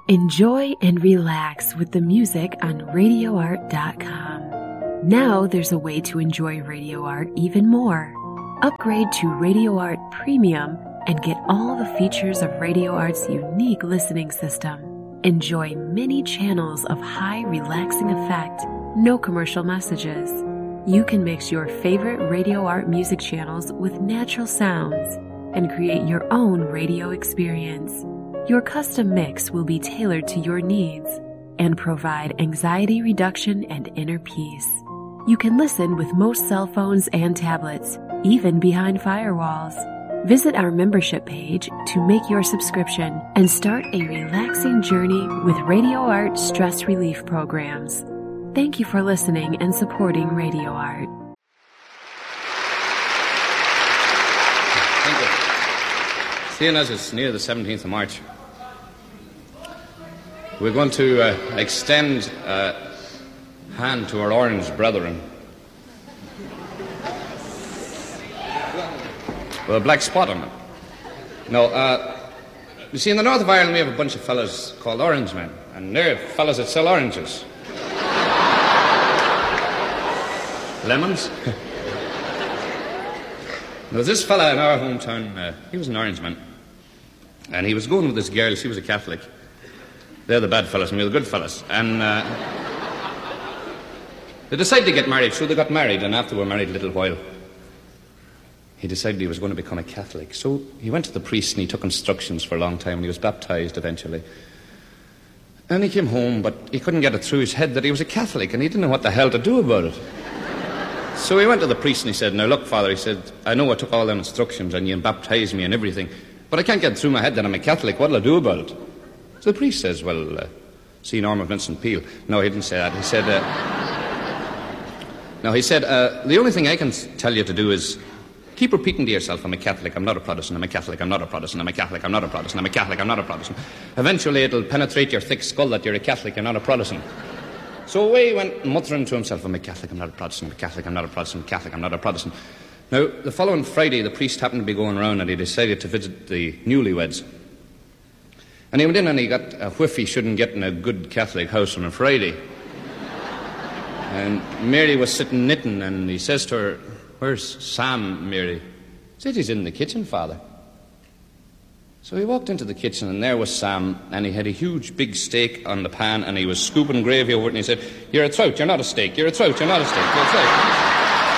Enjoy and relax with the music on RadioArt.com. Now there's a way to enjoy Radio Art even more. Upgrade to Radio Art Premium and get all the features of Radio Art's unique listening system. Enjoy many channels of high relaxing effect, no commercial messages. You can mix your favorite Radio Art music channels with natural sounds and create your own radio experience. Your custom mix will be tailored to your needs and provide anxiety reduction and inner peace. You can listen with most cell phones and tablets, even behind firewalls. Visit our membership page to make your subscription and start a relaxing journey with Radio Art stress relief programs. Thank you for listening and supporting Radio Art. Thank you. Seeing as it's near the 17th of March, we're going to extend a hand to our orange brethren with a black spot on it. No, you see, in the north of Ireland, we have a bunch of fellas called Orange Men, and they're fellas that sell oranges. Lemons? There was this fella in our hometown, he was an Orange Man, and he was going with this girl. She was a Catholic. They're the bad fellas, and we're the good fellas. And they decided to get married, so they got married, and after they were married a little while, he decided he was going to become a Catholic. So he went to the priest and he took instructions for a long time, and he was baptized eventually. And he came home, but he couldn't get it through his head that he was a Catholic, and he didn't know what the hell to do about it. So he went to the priest and he said, "Now look, Father," he said, "I know I took all them instructions and you baptized me and everything, but I can't get it through my head that I'm a Catholic. What'll I do about it?" So the priest says, "Well, see Norma Vincent Peale." No, he didn't say that. He said, the only thing I can tell you to do is keep repeating to yourself, "I'm a Catholic, I'm not a Protestant, I'm a Catholic, I'm not a Protestant, I'm a Catholic, I'm not a Protestant, I'm a Catholic, I'm not a Protestant." Eventually it'll penetrate your thick skull that you're a Catholic, you're not a Protestant. So away he went muttering to himself, "I'm a Catholic, I'm not a Protestant, I'm a Catholic, I'm not a Protestant, I'm a Catholic, I'm not a Protestant." Now, the following Friday, the priest happened to be going around and he decided to visit the newlyweds. And he went in and he got a whiff he shouldn't get in a good Catholic house on a Friday. And Mary was sitting knitting, and he says to her, "Where's Sam, Mary?" He said, "He's in the kitchen, Father." So he walked into the kitchen, and there was Sam, and he had a huge big steak on the pan, and he was scooping gravy over it, and he said, "You're a trout, you're not a steak. You're a trout, you're not a steak. You're a trout."